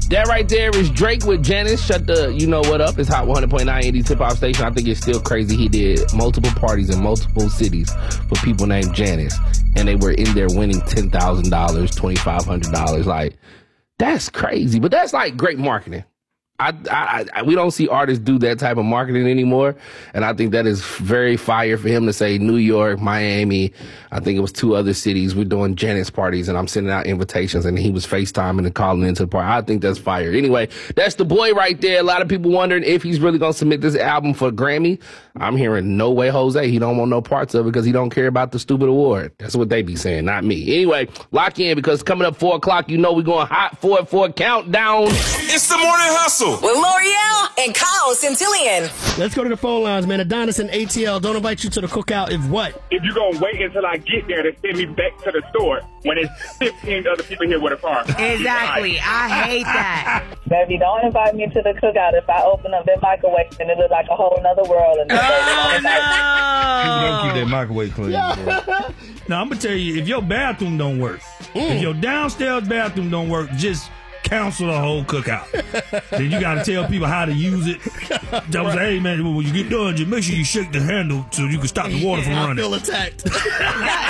That right there is Drake with Janice. Shut the you know what up. It's Hot 100.9 indie tip off station. I think it's still crazy. He did multiple parties in multiple cities for people named Janice, and they were in there winning $10,000, $2,500. Like, that's crazy. But that's like great marketing. We don't see artists do that type of marketing anymore, and I think that is very fire for him to say New York, Miami, I think it was 2 other cities, we're doing Janice parties, and I'm sending out invitations, and he was FaceTiming and calling into the party. I think that's fire. Anyway, that's the boy right there. A lot of people wondering if he's really going to submit this album for Grammy. I'm hearing no way, Jose. He don't want no parts of it because he don't care about the stupid award. That's what they be saying, not me. Anyway, lock in because coming up 4 o'clock, you know we're going hot 4 at 4 countdown. It's the Morning Hustle with L'Oreal and Kyle Centillion. Let's go to the phone lines, man. Adonis and ATL don't invite you to the cookout if what? If you're going to wait until I get there to send me back to the store when it's 15 other people here with a car. Exactly. I hate that. Baby, don't invite me to the cookout if I open up that microwave and it looks like a whole nother world. And No. Don't keep that microwave clean. Now, I'm going to tell you, if your bathroom don't work, if your downstairs bathroom don't work, just cancel the whole cookout. Then you got to tell people how to use it. Tell them, hey, man, when you get done, just make sure you shake the handle so you can stop the water from running. I feel attacked.